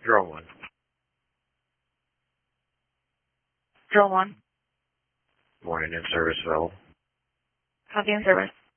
Drill 1. Drill 1. Morning in service, Phil. Copy in service.